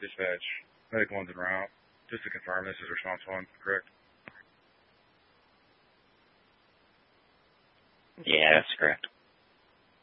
Dispatch, medical one's en route. Just to confirm, this is response 1, correct? Yeah, that's correct.